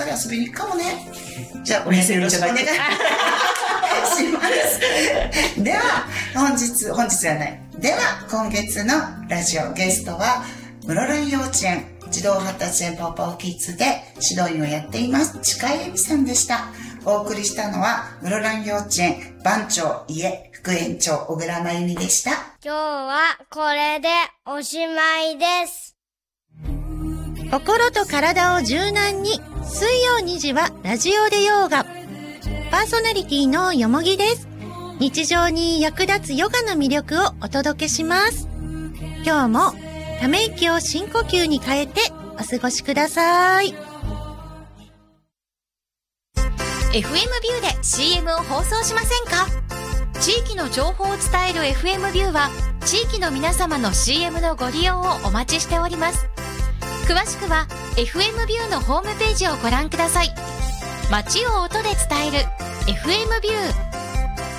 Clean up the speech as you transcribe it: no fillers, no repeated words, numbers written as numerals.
り遊びに行くかもね。じゃあ、おやすみよろしくお願いします。では、本日じゃない。では、今月のラジオゲストは、室蘭幼稚園児童発達園ポーポーキッズで指導員をやっています、近井恵美さんでした。お送りしたのは、室蘭幼稚園番長家副園長小倉真由美でした。 今日はこれでおしまいです。 心と体を柔軟に、水曜2時はラジオでヨガ。パーソナリティのよもぎです。日常に役立つヨガの魅力をお届けします。今日もため息を深呼吸に変えてお過ごしください。 FM ビューで CM を放送しませんか？地域の情報を伝える FM ビューは地域の皆様の CM のご利用をお待ちしております。詳しくは FM ビューのホームページをご覧ください。街を音で伝える FM ビュー。